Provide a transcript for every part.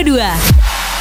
Pro 2.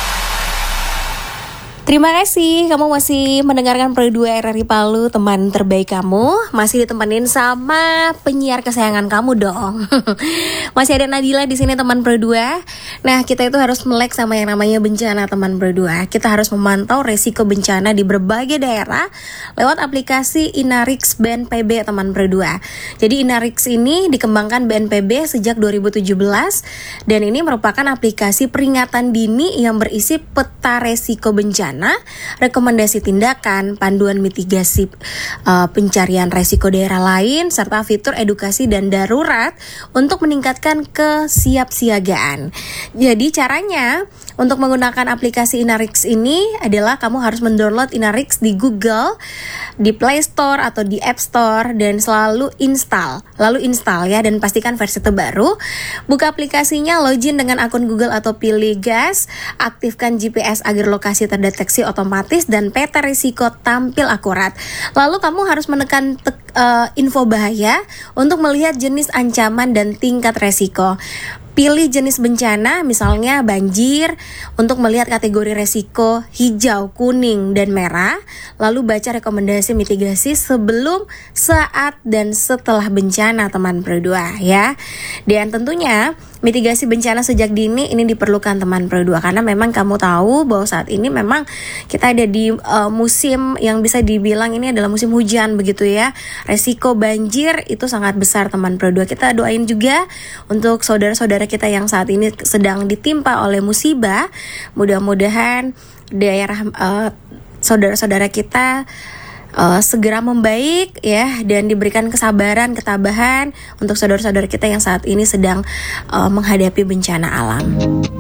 Terima kasih kamu masih mendengarkan Pro 2 RRI Palu, teman terbaik kamu. Masih ditemenin sama penyiar kesayangan kamu dong. Masih ada Nadila di sini, teman Pro 2. Nah, kita itu harus melek sama yang namanya bencana, teman Pro 2. Kita harus memantau resiko bencana di berbagai daerah lewat aplikasi Inarix BNPB, teman Pro 2. Jadi Inarix ini dikembangkan BNPB sejak 2017 dan ini merupakan aplikasi peringatan dini yang berisi peta resiko bencana, rekomendasi tindakan, panduan mitigasi pencarian resiko daerah lain, serta fitur edukasi dan darurat untuk meningkatkan kesiapsiagaan. Jadi caranya untuk menggunakan aplikasi Inarix ini adalah kamu harus mendownload Inarix di Google, di Play Store atau di App Store dan selalu install. Lalu install ya, dan pastikan versi terbaru. Buka aplikasinya, login dengan akun Google atau pilih gas, aktifkan GPS agar lokasi terdeteksi otomatis dan peta risiko tampil akurat. Lalu kamu harus menekan info bahaya untuk melihat jenis ancaman dan tingkat resiko. Pilih jenis bencana, misalnya banjir, untuk melihat kategori resiko hijau, kuning, dan merah. Lalu baca rekomendasi mitigasi sebelum, saat, dan setelah bencana, teman Pro 2 ya. Dan tentunya mitigasi bencana sejak dini ini diperlukan, teman Pro 2, karena memang kamu tahu bahwa saat ini memang kita ada di musim yang bisa dibilang ini adalah musim hujan begitu ya. Resiko banjir itu sangat besar, teman Pro 2. Kita doain juga untuk saudara-saudara kita yang saat ini sedang ditimpa oleh musibah. Mudah-mudahan daerah saudara-saudara kita segera membaik ya, dan diberikan kesabaran, ketabahan untuk saudara-saudara kita yang saat ini sedang menghadapi bencana alam.